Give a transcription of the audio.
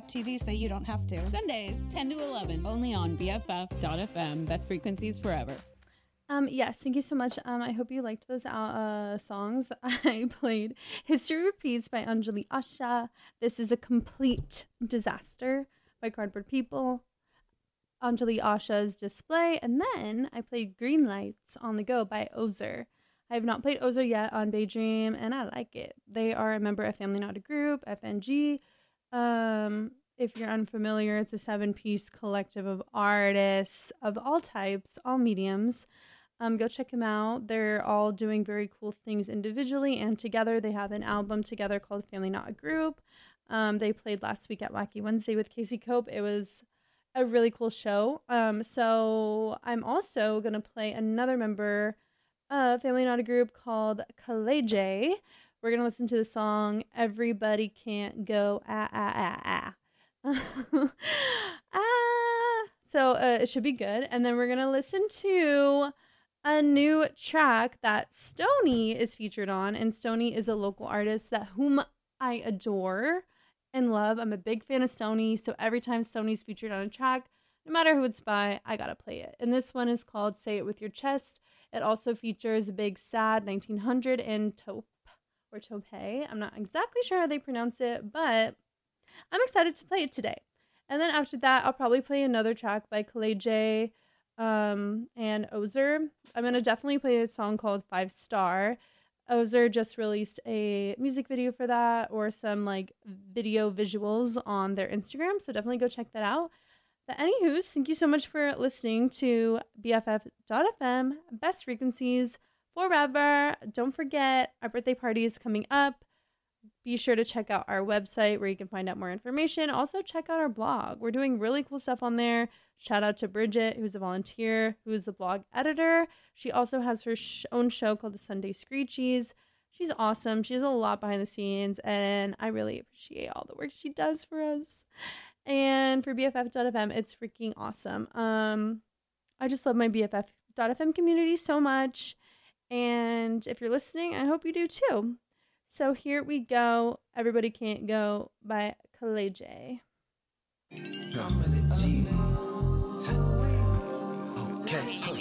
App TV so you don't have to. Sundays, 10 to 11, only on BFF.FM. Best frequencies forever. Yes, thank you so much. I hope you liked those songs. I played History Repeats by Anjali Asha. This is a Complete Disaster by Cardboard People. Anjali Asha's Display. And then I played Green Lights on the Go by Ozer. I have not played Ozer yet on Daydream, and I like it. They are a member of Family Not a Group, FNG. If you're unfamiliar, it's a 7-piece collective of artists of all types, all mediums. Go check them out. They're all doing very cool things individually and together. They have an album together called Family Not a Group. They played last week at Wacky Wednesday with Casey Cope. It was a really cool show. So I'm also going to play another member of Family Not a Group called Kalej. We're going to listen to the song Everybody Can't Go So it should be good. And then we're going to listen to a new track that Stoney is featured on. And Stoney is a local artist whom I adore and love. I'm a big fan of Stoney. So every time Stoney's featured on a track, no matter who it's by, I got to play it. And this one is called Say It With Your Chest. It also features Big Sad 1900 and Tope. I'm not exactly sure how they pronounce it, but I'm excited to play it today. And then after that, I'll probably play another track by Kalej and Ozer. I'm going to definitely play a song called 5 Star. Ozer just released a music video for that, or some like video visuals on their Instagram, so definitely go check that out. But anywho's, thank you so much for listening to BFF.FM, best frequencies forever. Don't forget, our birthday party is coming up. Be sure to check out our website where you can find out more information. Also, check out our blog. We're doing really cool stuff on there. Shout out to Bridget, who's a volunteer, who's the blog editor. She also has her own show called The Sunday Screechies. She's awesome. She does a lot behind the scenes, and I really appreciate all the work she does for us. And for BFF.FM, it's freaking awesome. I just love my BFF.FM community so much. And if you're listening, I hope you do too. So here we go. Everybody Can't Go by Kalej. Okay.